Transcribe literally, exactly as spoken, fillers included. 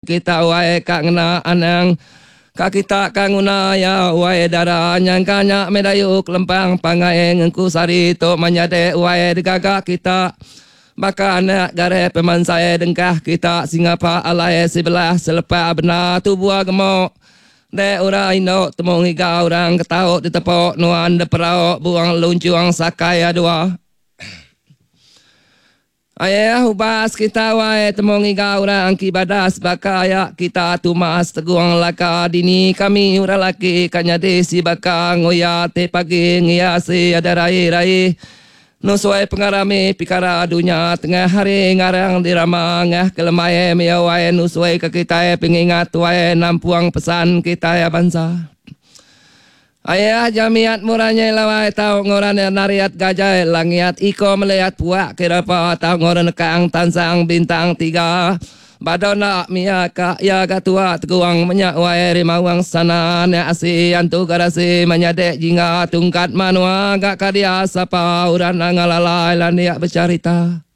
kita wae kak ngena anang kak kita kanguna ya wae dara nyang kanyak medayuk lempang pangai ngengku sari to manyade wae digagak kita maka anak gare peman saya dengkah kita singapa alai sebelah selepas benar tubuh gemuk de ora ino temung higa orang ketau ditepok nuan de perau buang luncuang sakaya dua ayah ubas kita wae temung higa orang kibadas bakaya kita tumas teguang laka dini kami ura laki kanya desi baka ngoya te pagi ngiasi ada rai-rai nusuai pengarami pikara dunia tengah hari ngarang dirama ngah kelemai mia wae nusuai ke kita pengingat wae nampuang pesan kita ya bangsa. Ayah jamiat muranya lawai tau ngoran nariat gajah langiat iko melihat puak kirapa tau ngoran kang tansang bintang tiga. Badona mia ka ya gatua teguang menyak wae rimawang sana ne asi antu garasi menyadek jingga tungkat manua gak kadia sapa uran ngalalai lan dia bercarita